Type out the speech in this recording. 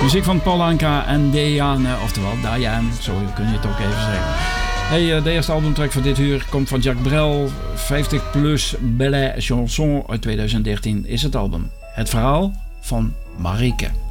Muziek van Paul Anka en Diane, oftewel Diane, zo kun je het ook even zeggen. Hey, de eerste albumtrack van dit uur komt van Jacques Brel, 50 plus Belle Chanson uit 2013 is het album. Het verhaal van Marieke.